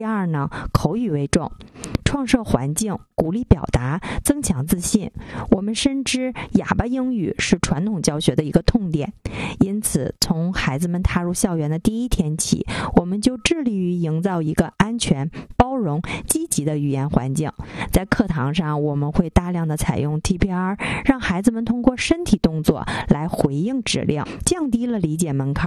第二呢，口语为重，创设环境，鼓励表达，增强自信。我们深知哑巴英语是传统教学的一个痛点，因此从孩子们踏入校园的第一天起，我们就致力于营造一个安全、包容、积极的语言环境。在课堂上，我们会大量的采用 TPR， 让孩子们通过身体动作来回应指令，降低了理解门槛。